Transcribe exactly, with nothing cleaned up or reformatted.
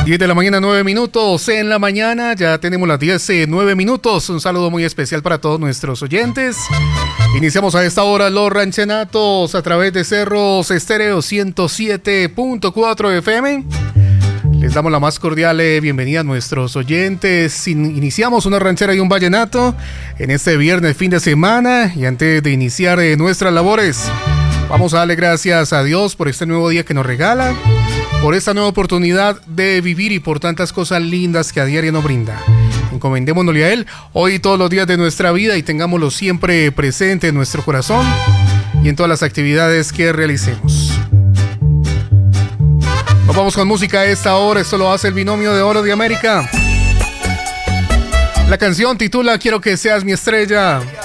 diez de la mañana, nueve minutos en la mañana. Ya tenemos las diez, nueve minutos. Un saludo muy especial para todos nuestros oyentes. Iniciamos a esta hora los ranchenatos a través de Cerros Estéreo ciento siete punto cuatro F M. Les damos la más cordial bienvenida a nuestros oyentes. Iniciamos una ranchera y un vallenato en este viernes, fin de semana. Y antes de iniciar nuestras labores, vamos a darle gracias a Dios por este nuevo día que nos regala, por esta nueva oportunidad de vivir y por tantas cosas lindas que a diario nos brinda. Encomendémonosle a Él hoy y todos los días de nuestra vida y tengámoslo siempre presente en nuestro corazón y en todas las actividades que realicemos. Nos vamos con música a esta hora. Esto lo hace el Binomio de Oro de América. La canción titula Quiero que seas mi estrella.